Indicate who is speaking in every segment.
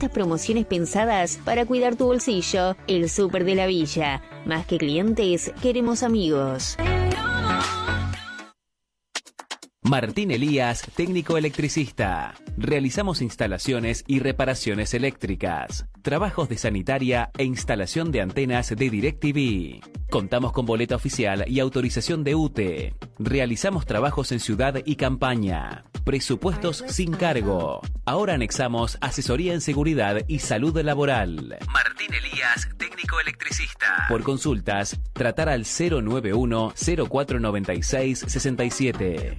Speaker 1: estas promociones pensadas para cuidar tu bolsillo. El Súper de la Villa. Más que clientes, queremos amigos.
Speaker 2: Martín Elías, técnico electricista. Realizamos instalaciones y reparaciones eléctricas, trabajos de sanitaria e instalación de antenas de DirecTV. Contamos con boleta oficial y autorización de UTE. Realizamos trabajos en ciudad y campaña. Presupuestos sin cargo. Ahora anexamos asesoría en seguridad y salud laboral. Martín Elías, técnico electricista. Por consultas, tratar al 091 0496 67.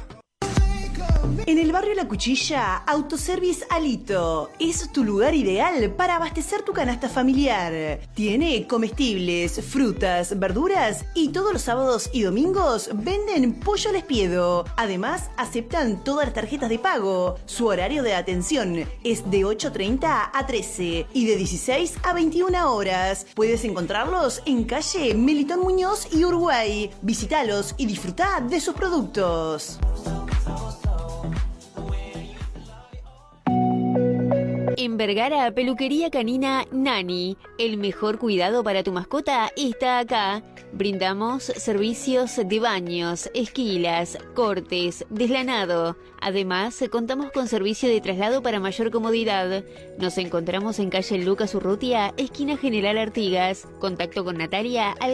Speaker 3: En el barrio La Cuchilla, Autoservice Alito es tu lugar ideal para abastecer tu canasta familiar. Tiene comestibles, frutas, verduras y todos los sábados y domingos venden pollo al espiedo. Además, aceptan todas las tarjetas de pago. Su horario de atención es de 8:30 a 13 y de 16 a 21 horas. Puedes encontrarlos en calle Melitón Muñoz y Uruguay. Visítalos y disfruta de sus productos.
Speaker 1: En Vergara, peluquería canina Nani. El mejor cuidado para tu mascota está acá. Brindamos servicios de baños, esquilas, cortes, deslanado. Además, contamos con servicio de traslado para mayor comodidad. Nos encontramos en calle Lucas Urrutia, esquina General Artigas. Contacto con Natalia al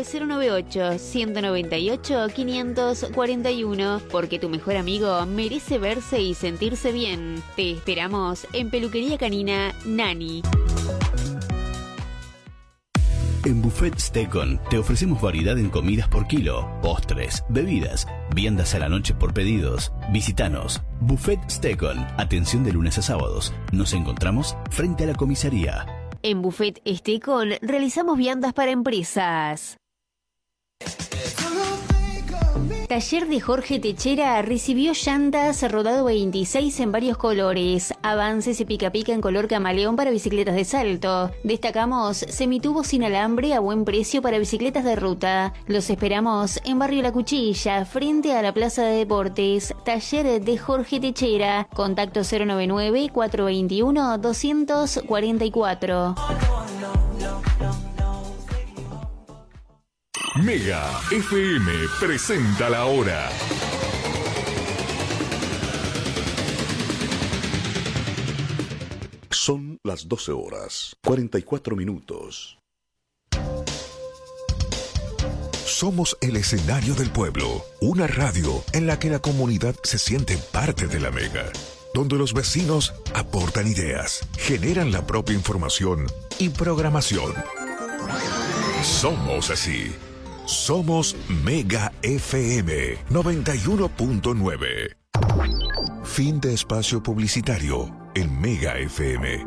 Speaker 1: 098-198-541, porque tu mejor amigo merece verse y sentirse bien. Te esperamos en peluquería canina Nani.
Speaker 4: En Buffet Stekon te ofrecemos variedad en comidas por kilo, postres, bebidas, viandas a la noche por pedidos. Visítanos. Buffet Stekon. Atención de lunes a sábados. Nos encontramos frente a la comisaría.
Speaker 1: En Buffet Stekon realizamos viandas para empresas. Taller de Jorge Techera recibió llantas rodado 26 en varios colores, avances y pica pica en color camaleón para bicicletas de salto. Destacamos semitubos sin alambre a buen precio para bicicletas de ruta. Los esperamos en Barrio La Cuchilla, frente a la Plaza de Deportes. Taller de Jorge Techera. Contacto 099-421-244.
Speaker 5: Mega FM presenta la hora.
Speaker 6: Son las 12 horas, 44 minutos.
Speaker 5: Somos el escenario del pueblo, una radio en la que la comunidad se siente parte de la Mega, donde los vecinos aportan ideas, generan la propia información y programación. Somos así. Somos Mega FM 91.9. Fin de espacio publicitario en Mega FM.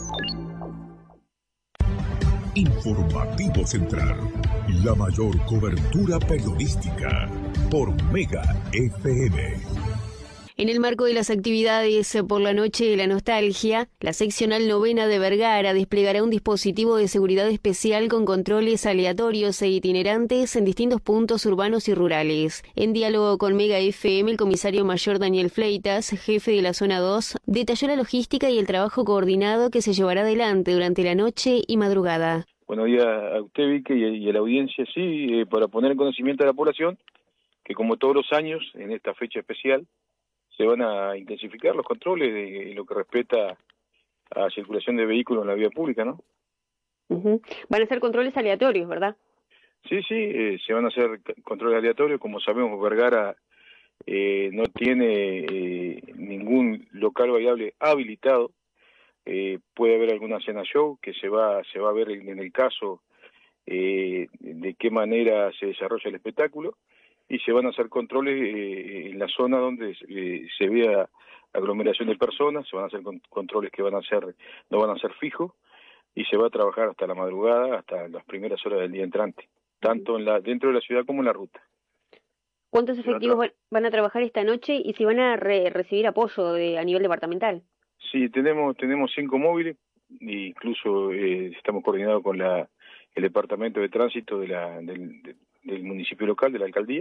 Speaker 5: Informativo Central. La mayor cobertura periodística por Mega FM.
Speaker 1: En el marco de las actividades por la Noche de la Nostalgia, la seccional novena de Vergara desplegará un dispositivo de seguridad especial con controles aleatorios e itinerantes en distintos puntos urbanos y rurales. En diálogo con Mega FM, el comisario mayor Daniel Fleitas, jefe de la Zona 2, detalló la logística y el trabajo coordinado que se llevará adelante durante la noche y madrugada.
Speaker 7: Buenos días a usted, Vicky, y a la audiencia, sí, para poner en conocimiento a la población que, como todos los años, en esta fecha especial, se van a intensificar los controles de lo que respecta a circulación de vehículos en la vía pública, ¿no?
Speaker 1: Van a ser controles aleatorios, ¿verdad?
Speaker 7: Sí, se van a hacer controles aleatorios. Como sabemos, Vergara no tiene ningún local bailable habilitado. Puede haber alguna cena show que se va a ver en el caso de qué manera se desarrolla el espectáculo. Y se van a hacer controles en la zona donde se vea aglomeración de personas. Se van a hacer controles que no van a ser fijos, y se va a trabajar hasta la madrugada, hasta las primeras horas del día entrante, tanto dentro de la ciudad como en la ruta.
Speaker 1: ¿Cuántos efectivos van a trabajar esta noche y si van a recibir apoyo a nivel departamental?
Speaker 7: Sí, tenemos 5 móviles, e incluso estamos coordinados con el departamento de tránsito del municipio local, de la alcaldía.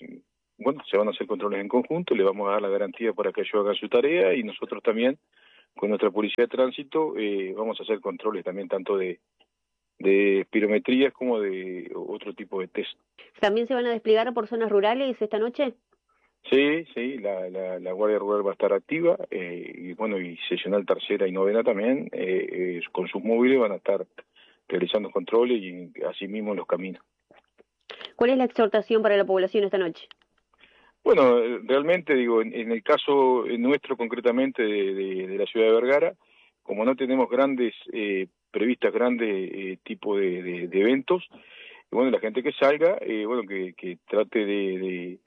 Speaker 7: Bueno, se van a hacer controles en conjunto, le vamos a dar la garantía para que ellos hagan su tarea, y nosotros también con nuestra policía de tránsito vamos a hacer controles también tanto de espirometrías como de otro tipo de test.
Speaker 1: ¿También se van a desplegar por zonas rurales esta noche?
Speaker 7: Sí, la Guardia Rural va a estar activa, y bueno, y seccional tercera y novena también, con sus móviles van a estar realizando controles y asimismo en los caminos.
Speaker 1: ¿Cuál es la exhortación para la población esta noche?
Speaker 7: Bueno, realmente digo, en el caso nuestro concretamente de la ciudad de Vergara, como no tenemos previstas grandes tipos de eventos, bueno, la gente que salga, bueno, que trate de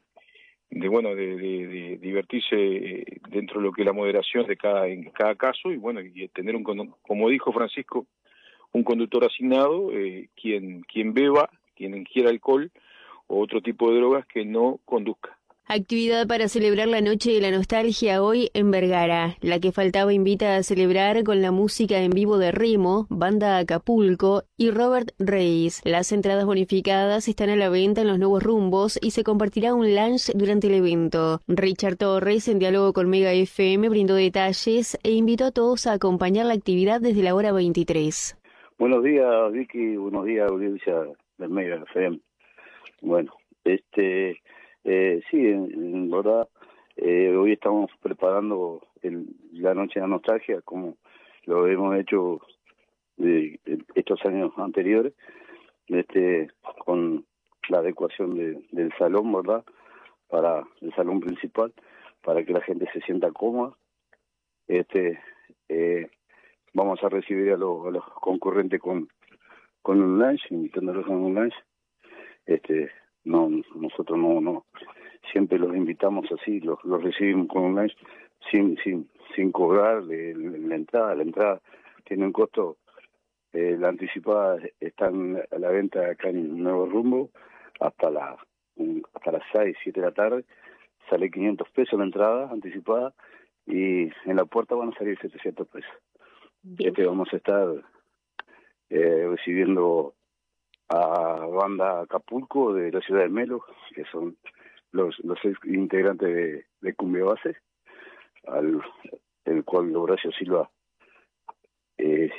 Speaker 7: divertirse dentro de lo que es la moderación en cada caso, y bueno, y tener como dijo Francisco, un conductor asignado, quien beba, quien ingiera alcohol o otro tipo de drogas, que no conduzca.
Speaker 1: Actividad para celebrar la Noche de la Nostalgia hoy en Vergara. La que faltaba invita a celebrar con la música en vivo de Remo, Banda Acapulco y Robert Reis. Las entradas bonificadas están a la venta en los nuevos rumbos y se compartirá un lunch durante el evento. Richard Torres, en diálogo con Mega FM, brindó detalles e invitó a todos a acompañar la actividad desde la hora 23.
Speaker 8: Buenos días, Vicky. Buenos días, audiencia del Mega FM. Bueno, sí, en verdad, hoy estamos preparando la Noche de la Nostalgia, como lo hemos hecho estos años anteriores, con la adecuación del salón, ¿verdad? Para el salón principal, para que la gente se sienta cómoda. Vamos a recibir a los concurrentes con un lunch, invitándolos a un lunch. Nosotros no siempre los invitamos así, los recibimos con un lunch sin cobrar la entrada. La entrada tiene un costo, la anticipada está a la venta acá en Nuevo Rumbo hasta las 6, 7 de la tarde, sale 500 pesos la entrada anticipada y en la puerta van a salir 700 pesos. Vamos a estar recibiendo a Banda Acapulco de la ciudad de Melo, que son los ex integrantes de Cumbia Base, el cual Horacio Silva es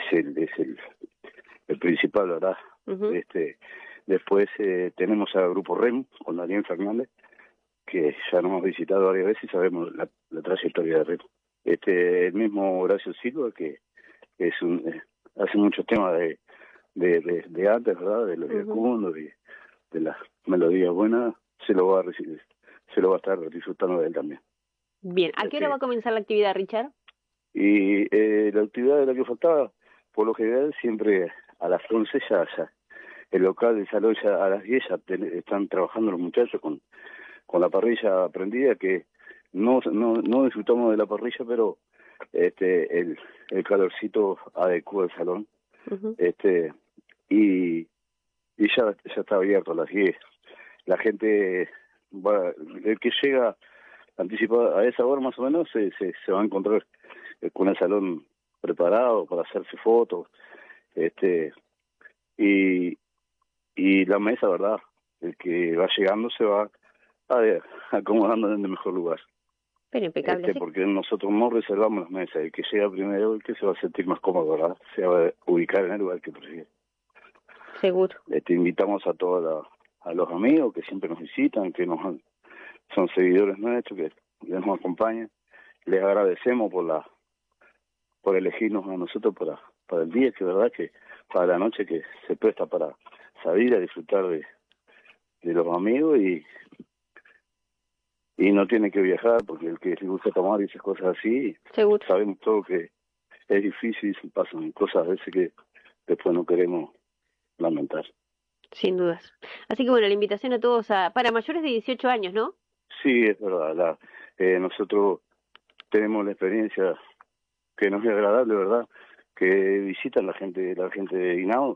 Speaker 8: el principal, ¿verdad? Uh-huh. Después tenemos al Grupo REM con Daniel Fernández, que ya nos hemos visitado varias veces y sabemos la trayectoria de REM. El mismo Horacio Silva, que hace muchos temas de antes, ¿verdad? De los iracundos, de las melodías buenas, se lo va a estar disfrutando de él también.
Speaker 1: Bien, ¿a qué hora va a comenzar la actividad, Richard?
Speaker 8: Y la actividad de la que faltaba, por lo general, siempre a las 11 ya el local del salón ya a las 10 ya están trabajando los muchachos con la parrilla prendida, que no disfrutamos de la parrilla, pero el calorcito adecua el salón. Uh-huh. Y ya está abierto a las 10. La gente el que llega anticipado a esa hora más o menos se va a encontrar con el salón preparado para hacerse fotos, y la mesa, ¿verdad? El que va llegando se va acomodando en el mejor lugar.
Speaker 1: Pero impecable, ¿sí?
Speaker 8: Porque nosotros no reservamos las mesas. El que llega primero, el que se va a sentir más cómodo, ¿verdad? Se va a ubicar en el lugar que prefiere.
Speaker 1: Seguro.
Speaker 8: Invitamos a todos a los amigos que siempre nos visitan, que son seguidores nuestros, que nos acompañan. Les agradecemos por elegirnos a nosotros para el día, que verdad que para la noche que se presta para salir a disfrutar de los amigos y no tiene que viajar, porque el que le gusta tomar y esas cosas así,
Speaker 1: seguro.
Speaker 8: Sabemos todo que es difícil, pasan cosas a veces que después no queremos lamentar.
Speaker 1: Sin dudas. Así que bueno, la invitación a todos para mayores de 18 años, ¿no?
Speaker 8: Sí, es verdad. Nosotros tenemos la experiencia que nos es agradable, ¿verdad? Que visitan la gente de Hinao,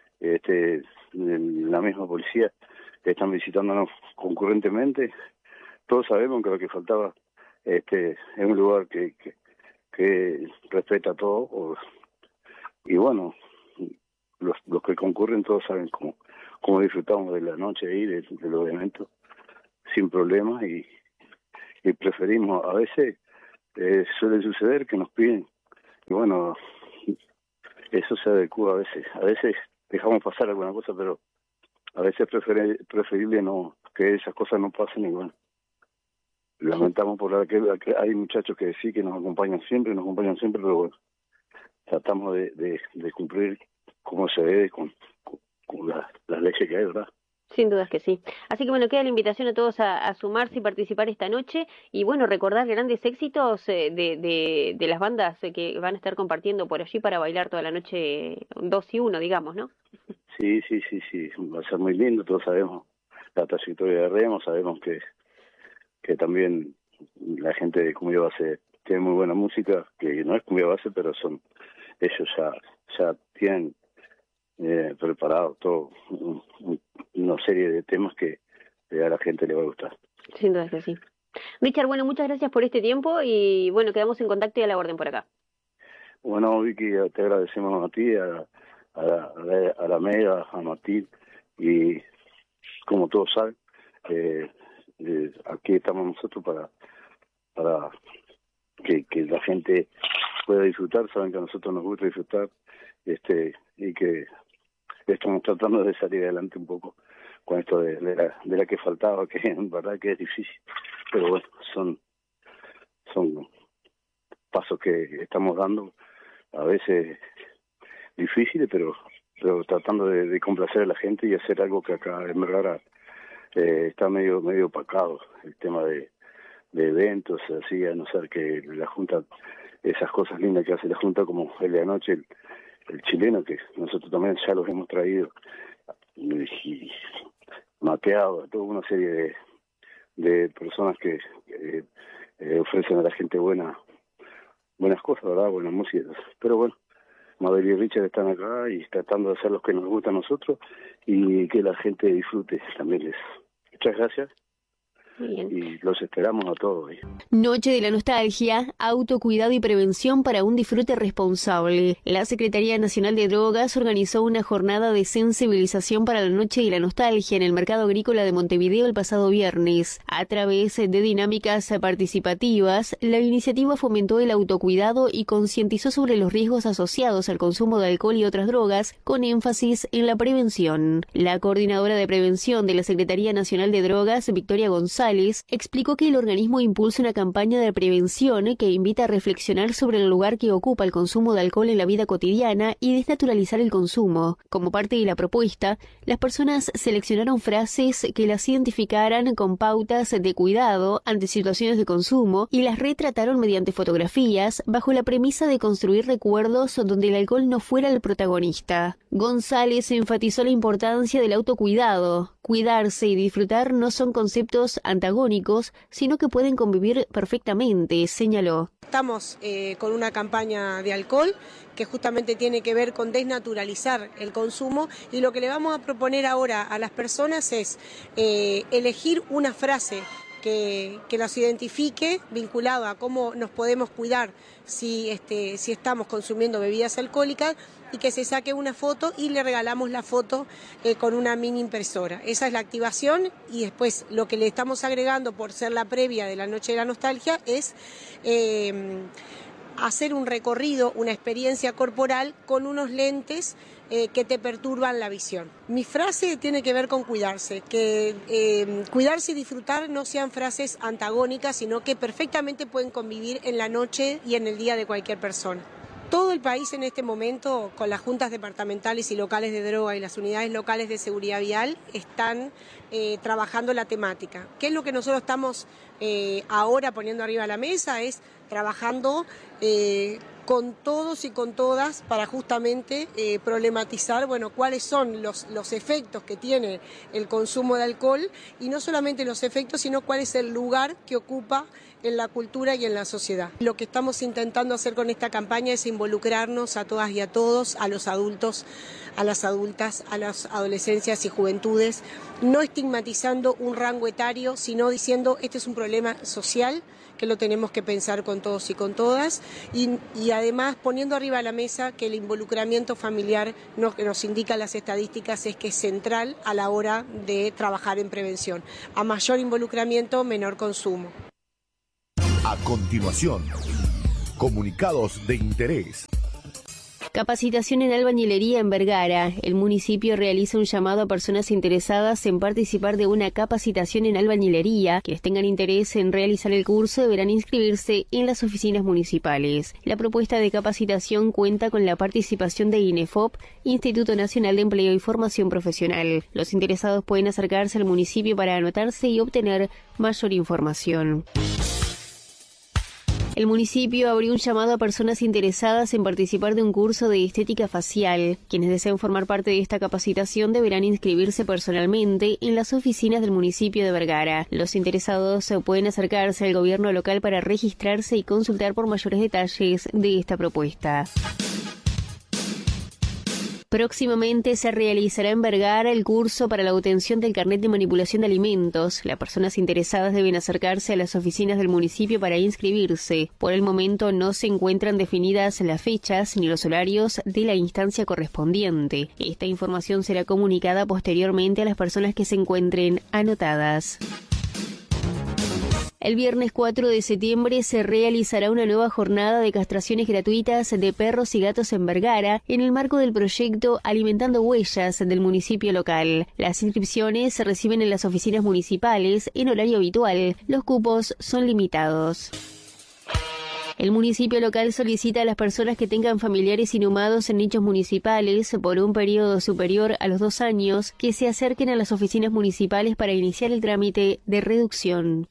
Speaker 8: la misma policía, están visitándonos concurrentemente. Todos sabemos que lo que faltaba es un lugar que respeta todo, y bueno, los que concurren todos saben cómo disfrutamos de la noche ahí, de los eventos, sin problemas, y preferimos, a veces suele suceder que nos piden, y bueno, eso se adecua a veces dejamos pasar alguna cosa, pero a veces es preferible no que esas cosas no pasen, y bueno, lamentamos por la que hay muchachos que sí que nos acompañan siempre, pero bueno, tratamos de cumplir como se debe con las leyes que hay, ¿verdad?
Speaker 1: Sin dudas que sí. Así que bueno, queda la invitación a todos a sumarse y participar esta noche y bueno, recordar grandes éxitos de las bandas que van a estar compartiendo por allí para bailar toda la noche 2 y 1, digamos, ¿no?
Speaker 8: Sí, va a ser muy lindo, todos sabemos la trayectoria de Remo, sabemos que también la gente de Cumbia Base tiene muy buena música, que no es Cumbia Base, pero ellos ya tienen preparado todo una serie de temas que a la gente le va a gustar.
Speaker 1: Sin duda que sí. Richard, bueno, muchas gracias por este tiempo y bueno, quedamos en contacto y a la orden por acá.
Speaker 8: Bueno, Vicky, te agradecemos a ti, a la Mega, a Martín, y como todos saben, aquí estamos nosotros para que la gente pueda disfrutar. Saben que a nosotros nos gusta disfrutar, y que estamos tratando de salir adelante un poco con esto de la que faltaba, que en verdad que es difícil, pero bueno, son pasos que estamos dando, a veces difíciles, pero tratando de complacer a la gente y hacer algo que acá en verdad está medio opacado, el tema de eventos, así, a no ser que la Junta, esas cosas lindas que hace la Junta, como el de anoche, el chileno, que nosotros también ya los hemos traído y mapeado a toda una serie de personas que ofrecen a la gente buenas cosas, ¿verdad? Buenas músicas. Pero bueno, Mabel y Richard están acá y tratando de hacer lo que nos gusta a nosotros y que la gente disfrute también. Muchas gracias.
Speaker 1: Bien.
Speaker 8: Y los esperamos a todos.
Speaker 1: Noche de la Nostalgia, autocuidado y prevención para un disfrute responsable. La Secretaría Nacional de Drogas organizó una jornada de sensibilización para la Noche de la Nostalgia en el Mercado Agrícola de Montevideo el pasado viernes. A través de dinámicas participativas, la iniciativa fomentó el autocuidado y concientizó sobre los riesgos asociados al consumo de alcohol y otras drogas, con énfasis en la prevención. La coordinadora de prevención de la Secretaría Nacional de Drogas, Victoria González, explicó que el organismo impulsa una campaña de prevención que invita a reflexionar sobre el lugar que ocupa el consumo de alcohol en la vida cotidiana y desnaturalizar el consumo. Como parte de la propuesta, las personas seleccionaron frases que las identificaran con pautas de cuidado ante situaciones de consumo y las retrataron mediante fotografías bajo la premisa de construir recuerdos donde el alcohol no fuera el protagonista. González enfatizó la importancia del autocuidado. Cuidarse y disfrutar no son conceptos antagónicos, sino que pueden convivir perfectamente, señaló.
Speaker 9: Estamos con una campaña de alcohol que justamente tiene que ver con desnaturalizar el consumo, y lo que le vamos a proponer ahora a las personas es elegir una frase que los identifique vinculado a cómo nos podemos cuidar si estamos consumiendo bebidas alcohólicas, y que se saque una foto y le regalamos la foto con una mini impresora. Esa es la activación, y después lo que le estamos agregando por ser la previa de la Noche de la Nostalgia es hacer un recorrido, una experiencia corporal con unos lentes que te perturban la visión. Mi frase tiene que ver con cuidarse, que cuidarse y disfrutar no sean frases antagónicas, sino que perfectamente pueden convivir en la noche y en el día de cualquier persona. Todo el país en este momento, con las juntas departamentales y locales de droga y las unidades locales de seguridad vial, están trabajando la temática. ¿Qué es lo que nosotros estamos ahora poniendo arriba de la mesa? Es trabajando con todos y con todas para justamente problematizar, cuáles son los efectos que tiene el consumo de alcohol, y no solamente los efectos, sino cuál es el lugar que ocupa en la cultura y en la sociedad. Lo que estamos intentando hacer con esta campaña es involucrarnos a todas y a todos, a los adultos, a las adultas, a las adolescencias y juventudes, no estigmatizando un rango etario, sino diciendo este es un problema social que lo tenemos que pensar con todos y con todas, y además poniendo arriba de la mesa que el involucramiento familiar, que nos indican las estadísticas, es que es central a la hora de trabajar en prevención. A mayor involucramiento, menor consumo.
Speaker 10: A continuación, comunicados de interés.
Speaker 1: Capacitación en albañilería en Vergara. El municipio realiza un llamado a personas interesadas en participar de una capacitación en albañilería. Quienes tengan interés en realizar el curso deberán inscribirse en las oficinas municipales. La propuesta de capacitación cuenta con la participación de INEFOP, Instituto Nacional de Empleo y Formación Profesional. Los interesados pueden acercarse al municipio para anotarse y obtener mayor información. El municipio abrió un llamado a personas interesadas en participar de un curso de estética facial. Quienes deseen formar parte de esta capacitación deberán inscribirse personalmente en las oficinas del municipio de Vergara. Los interesados pueden acercarse al gobierno local para registrarse y consultar por mayores detalles de esta propuesta. Próximamente se realizará en Vergara el curso para la obtención del carnet de manipulación de alimentos. Las personas interesadas deben acercarse a las oficinas del municipio para inscribirse. Por el momento no se encuentran definidas las fechas ni los horarios de la instancia correspondiente. Esta información será comunicada posteriormente a las personas que se encuentren anotadas. El viernes 4 de septiembre se realizará una nueva jornada de castraciones gratuitas de perros y gatos en Vergara en el marco del proyecto Alimentando Huellas del municipio local. Las inscripciones se reciben en las oficinas municipales en horario habitual. Los cupos son limitados. El municipio local solicita a las personas que tengan familiares inhumados en nichos municipales por un periodo superior a los 2 años que se acerquen a las oficinas municipales para iniciar el trámite de reducción.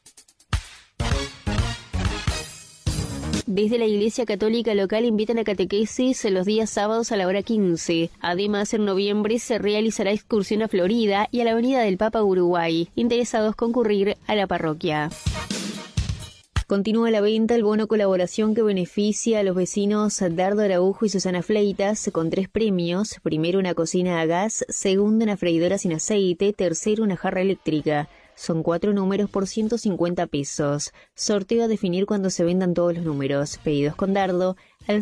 Speaker 1: Desde la Iglesia Católica local invitan a catequesis los días sábados a la hora 15. Además, en noviembre se realizará excursión a Florida y a la Avenida del Papa Uruguay. Interesados concurrir a la parroquia. Continúa la venta el bono colaboración que beneficia a los vecinos Dardo Araujo y Susana Fleitas con 3 premios. Primero, una cocina a gas. Segundo, una freidora sin aceite. Tercero, una jarra eléctrica. Son 4 números por 150 pesos. Sorteo a definir cuando se vendan todos los números. Pedidos con Dardo al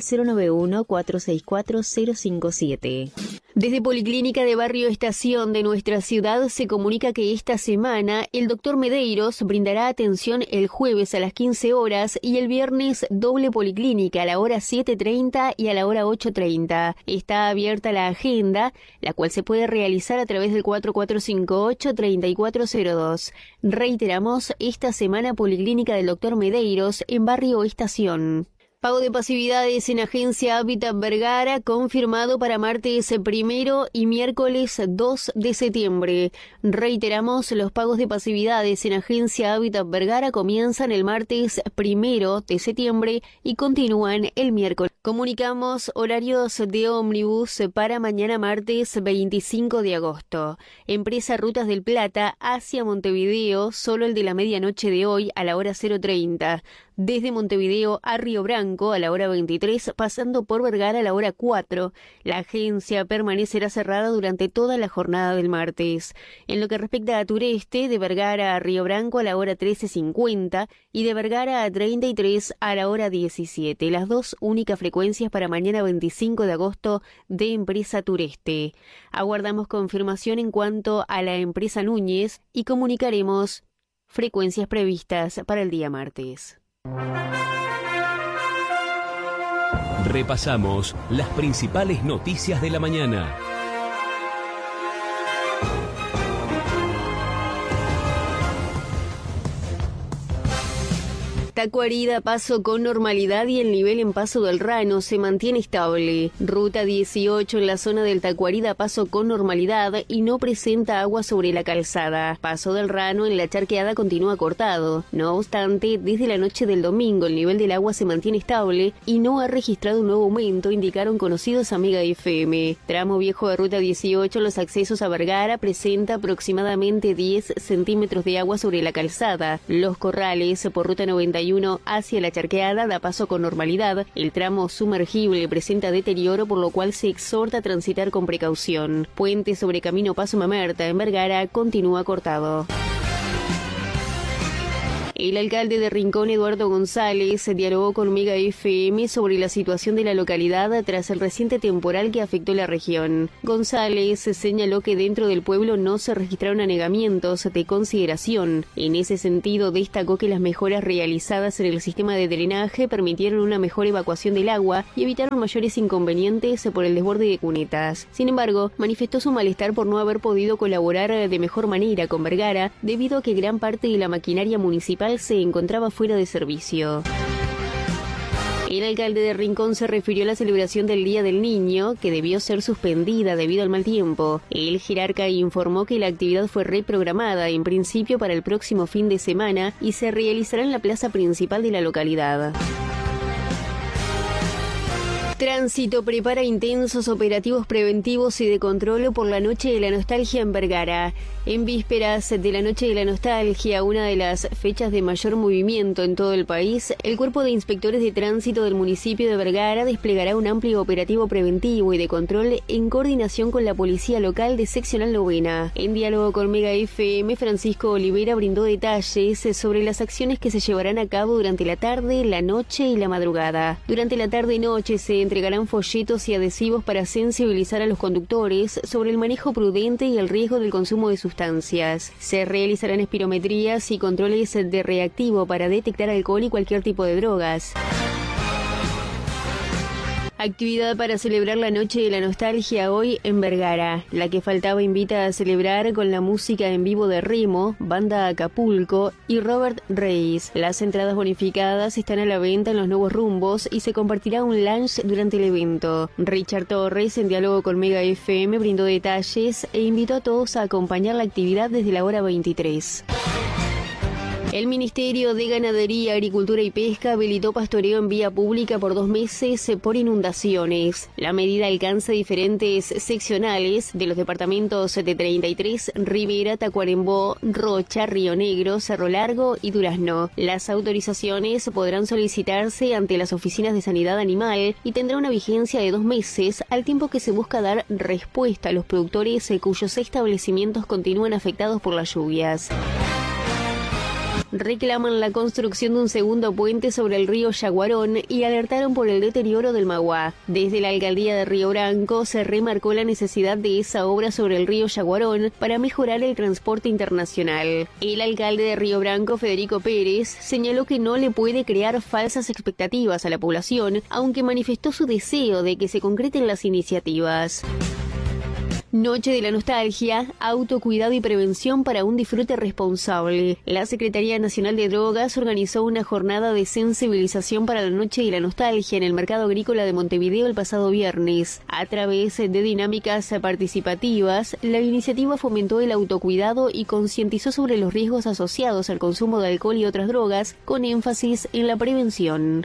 Speaker 1: 091-464-057. Desde Policlínica de Barrio Estación de nuestra ciudad se comunica que esta semana el doctor Medeiros brindará atención el jueves a las 15 horas y el viernes doble policlínica a la hora 7:30 y a la hora 8:30. Está abierta la agenda, la cual se puede realizar a través del 4458-3402. Reiteramos, esta semana Policlínica del doctor Medeiros en Barrio Estación. Pago de pasividades en Agencia Hábitat Vergara confirmado para martes 1 y miércoles 2 de septiembre. Reiteramos, los pagos de pasividades en Agencia Hábitat Vergara comienzan el martes 1 de septiembre y continúan el miércoles. Comunicamos horarios de ómnibus para mañana martes 25 de agosto. Empresa Rutas del Plata hacia Montevideo, solo el de la medianoche de hoy a la hora 0:30. Desde Montevideo a Río Branco a la hora 23, pasando por Vergara a la hora 4. La agencia permanecerá cerrada durante toda la jornada del martes. En lo que respecta a Tureste, de Vergara a Río Branco a la hora 13:50 y de Vergara a 33 a la hora 17. Las 2 únicas frecuencias para mañana 25 de agosto de Empresa Tureste. Aguardamos confirmación en cuanto a la empresa Núñez y comunicaremos frecuencias previstas para el día martes.
Speaker 2: Repasamos las principales noticias de la mañana.
Speaker 1: Tacuarí da paso con normalidad y el nivel en Paso del Rano se mantiene estable. Ruta 18 en la zona del Tacuarí da paso con normalidad y no presenta agua sobre la calzada. Paso del Rano en la charqueada continúa cortado. No obstante, desde la noche del domingo el nivel del agua se mantiene estable y no ha registrado un nuevo aumento, indicaron conocidos a Mega FM. Tramo viejo de Ruta 18 en los accesos a Vergara presenta aproximadamente 10 centímetros de agua sobre la calzada. Los Corrales por Ruta 91 hacia la charqueada da paso con normalidad. El tramo sumergible presenta deterioro, por lo cual se exhorta a transitar con precaución. Puente sobre Camino Paso Mamerta en Vergara continúa cortado. El alcalde de Rincón, Eduardo González, dialogó con Mega FM sobre la situación de la localidad tras el reciente temporal que afectó la región. González señaló que dentro del pueblo no se registraron anegamientos de consideración. En ese sentido, destacó que las mejoras realizadas en el sistema de drenaje permitieron una mejor evacuación del agua y evitaron mayores inconvenientes por el desborde de cunetas. Sin embargo, manifestó su malestar por no haber podido colaborar de mejor manera con Vergara, debido a que gran parte de la maquinaria municipal se encontraba fuera de servicio. El alcalde de Rincón se refirió a la celebración del Día del Niño, que debió ser suspendida debido al mal tiempo. El jerarca informó que la actividad fue reprogramada, en principio para el próximo fin de semana, y se realizará en la plaza principal de la localidad. Tránsito prepara intensos operativos preventivos y de control por la Noche de la Nostalgia en Vergara. En vísperas de la Noche de la Nostalgia, una de las fechas de mayor movimiento en todo el país, el Cuerpo de Inspectores de Tránsito del municipio de Vergara desplegará un amplio operativo preventivo y de control en coordinación con la Policía Local de Seccional Novena. En diálogo con Mega FM, Francisco Olivera brindó detalles sobre las acciones que se llevarán a cabo durante la tarde, la noche y la madrugada. Durante la tarde y noche se entregarán folletos y adhesivos para sensibilizar a los conductores sobre el manejo prudente y el riesgo del consumo de sustancias. Se realizarán espirometrías y controles de reactivo para detectar alcohol y cualquier tipo de drogas. Actividad para celebrar la Noche de la Nostalgia hoy en Vergara. La que faltaba invita a celebrar con la música en vivo de Remo, Banda Acapulco y Robert Reis. Las entradas bonificadas están a la venta en los nuevos rumbos y se compartirá un lunch durante el evento. Richard Torres, en diálogo con Mega FM, brindó detalles e invitó a todos a acompañar la actividad desde la hora 23. El Ministerio de Ganadería, Agricultura y Pesca habilitó pastoreo en vía pública por 2 meses por inundaciones. La medida alcanza diferentes seccionales de los departamentos de 33, Rivera, Tacuarembó, Rocha, Río Negro, Cerro Largo y Durazno. Las autorizaciones podrán solicitarse ante las oficinas de Sanidad Animal y tendrá una vigencia de 2 meses, al tiempo que se busca dar respuesta a los productores cuyos establecimientos continúan afectados por las lluvias. Reclaman la construcción de un segundo puente sobre el río Yaguarón y alertaron por el deterioro del Maguá. Desde la alcaldía de Río Branco se remarcó la necesidad de esa obra sobre el río Yaguarón para mejorar el transporte internacional. El alcalde de Río Branco, Federico Pérez, señaló que no le puede crear falsas expectativas a la población, aunque manifestó su deseo de que se concreten las iniciativas. Noche de la Nostalgia, autocuidado y prevención para un disfrute responsable. La Secretaría Nacional de Drogas organizó una jornada de sensibilización para la Noche de la Nostalgia en el Mercado Agrícola de Montevideo el pasado viernes. A través de dinámicas participativas, la iniciativa fomentó el autocuidado y concientizó sobre los riesgos asociados al consumo de alcohol y otras drogas, con énfasis en la prevención.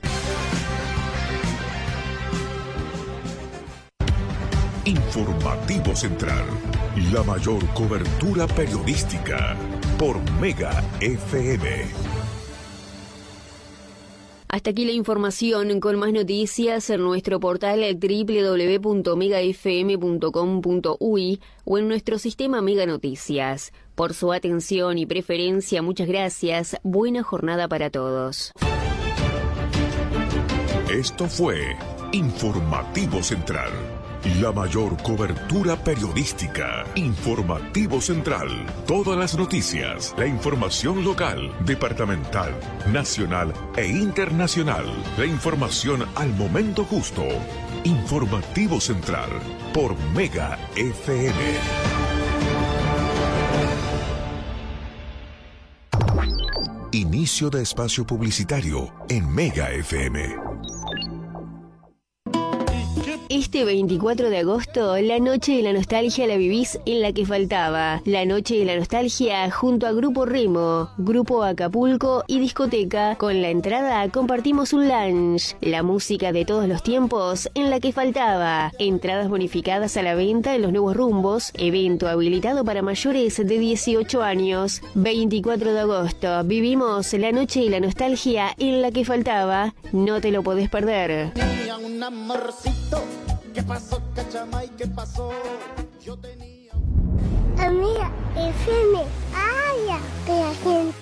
Speaker 5: Informativo Central, la mayor cobertura periodística por Mega FM.
Speaker 1: Hasta aquí la información. Con más noticias en nuestro portal www.megafm.com.uy o en nuestro sistema Mega Noticias. Por su atención y preferencia, muchas gracias. Buena jornada para todos.
Speaker 5: Esto fue Informativo Central. La mayor cobertura periodística. Informativo Central. Todas las noticias, la información local, departamental, nacional e internacional. La información al momento justo. Informativo Central por Mega FM. Inicio de espacio publicitario en Mega FM.
Speaker 1: Este 24 de agosto, la Noche de la Nostalgia la vivís en La que Faltaba. La Noche de la Nostalgia junto a Grupo Remo, Grupo Acapulco y Discoteca. Con la entrada compartimos un lunch. La música de todos los tiempos en La que Faltaba. Entradas bonificadas a la venta en los nuevos rumbos. Evento habilitado para mayores de 18 años. 24 de agosto, vivimos la Noche de la Nostalgia en La que Faltaba. No te lo podés perder.
Speaker 11: Tenía un amorcito. ¿Qué pasó, Cachamay? ¿Qué pasó? Yo tenía...
Speaker 12: Amiga, FM, ay, que la gente